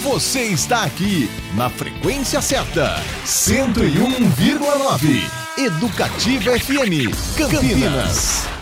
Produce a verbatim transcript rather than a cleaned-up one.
Você está aqui na frequência certa, cento e um vírgula nove. Educativa F M, Campinas.